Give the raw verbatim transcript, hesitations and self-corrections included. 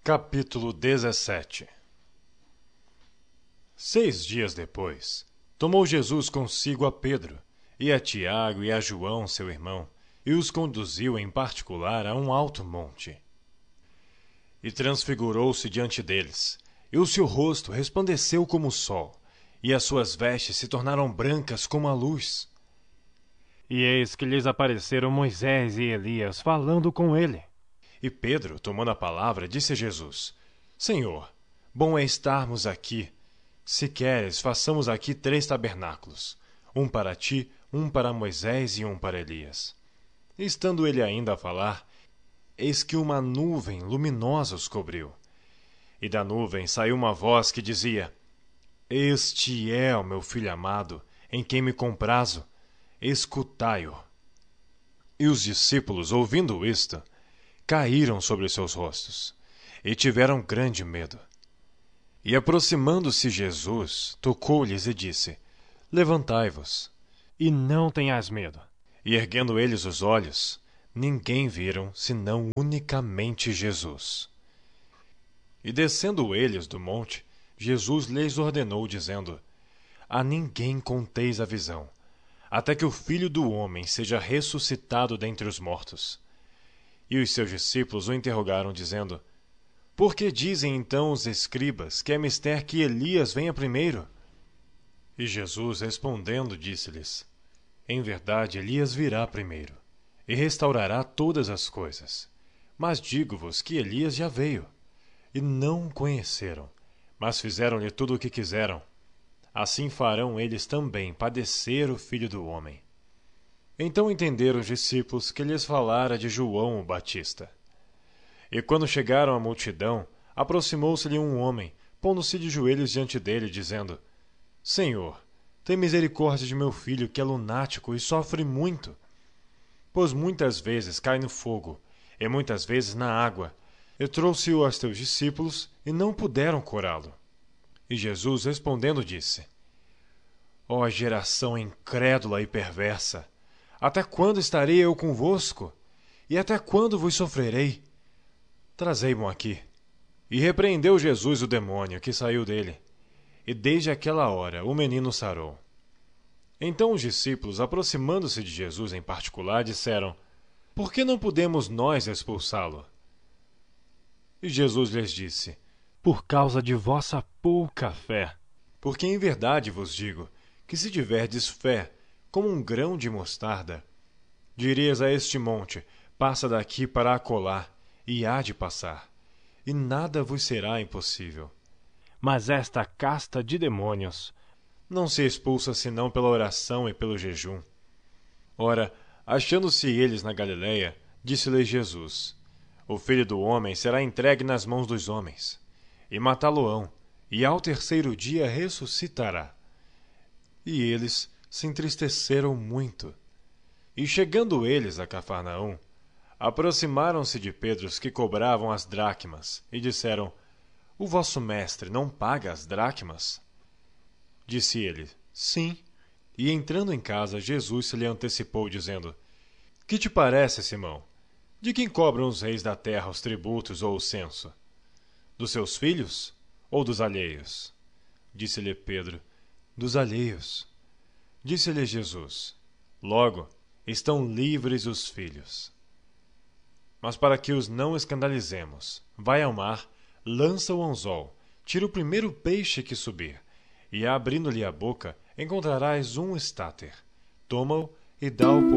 Capítulo dezessete. Seis dias depois, tomou Jesus consigo a Pedro, e a Tiago e a João, seu irmão, e os conduziu em particular a um alto monte. E transfigurou-se diante deles, e o seu rosto resplandeceu como o sol, e as suas vestes se tornaram brancas como a luz. E eis que lhes apareceram Moisés e Elias falando com ele. E Pedro, tomando a palavra, disse a Jesus: Senhor, bom é estarmos aqui. Se queres, façamos aqui três tabernáculos, um para ti, um para Moisés e um para Elias. E estando ele ainda a falar, eis que uma nuvem luminosa os cobriu. E da nuvem saiu uma voz que dizia: Este é o meu filho amado, em quem me comprazo, escutai-o. E os discípulos, ouvindo isto, caíram sobre seus rostos, e tiveram grande medo. E aproximando-se Jesus, tocou-lhes e disse: Levantai-vos. E não tenhas medo. E erguendo eles os olhos, ninguém viram, senão unicamente Jesus. E descendo eles do monte, Jesus lhes ordenou, dizendo: A ninguém conteis a visão, até que o Filho do Homem seja ressuscitado dentre os mortos. E os seus discípulos o interrogaram, dizendo: Por que dizem então os escribas que é mister que Elias venha primeiro? E Jesus, respondendo, disse-lhes: Em verdade, Elias virá primeiro, e restaurará todas as coisas. Mas digo-vos que Elias já veio, e não o conheceram, mas fizeram-lhe tudo o que quiseram. Assim farão eles também padecer o Filho do Homem. Então entenderam os discípulos que lhes falara de João o Batista. E quando chegaram à multidão, aproximou-se-lhe um homem, pondo-se de joelhos diante dele, dizendo: Senhor, tem misericórdia de meu filho, que é lunático e sofre muito. Pois muitas vezes cai no fogo, e muitas vezes na água. E trouxe-o aos teus discípulos, e não puderam curá-lo. E Jesus, respondendo, disse: Ó geração incrédula e perversa! Até quando estarei eu convosco? E até quando vos sofrerei? Trazei-mo aqui. E repreendeu Jesus o demônio que saiu dele. E desde aquela hora o menino sarou. Então os discípulos, aproximando-se de Jesus em particular, disseram: Por que não podemos nós expulsá-lo? E Jesus lhes disse: Por causa de vossa pouca fé. Porque em verdade vos digo, que se tiverdes fé, como um grão de mostarda, dirias a este monte: Passa daqui para acolá, e há de passar, e nada vos será impossível. Mas esta casta de demônios não se expulsa senão pela oração e pelo jejum. Ora, achando-se eles na Galileia, disse-lhes Jesus: O Filho do Homem será entregue nas mãos dos homens, e matá-lo-ão, e ao terceiro dia ressuscitará. E eles se entristeceram muito. E chegando eles a Cafarnaum, aproximaram-se de Pedro os que cobravam as dracmas, e disseram: O vosso mestre não paga as dracmas? Disse ele: Sim. E entrando em casa, Jesus se lhe antecipou, dizendo: Que te parece, Simão? De quem cobram os reis da terra os tributos ou o censo? Dos seus filhos ou dos alheios? Disse-lhe Pedro: Dos alheios. Disse-lhe Jesus: Logo, estão livres os filhos. Mas para que os não escandalizemos, vai ao mar, lança o anzol, tira o primeiro peixe que subir, e abrindo-lhe a boca, encontrarás um estáter. Toma-o e dá-o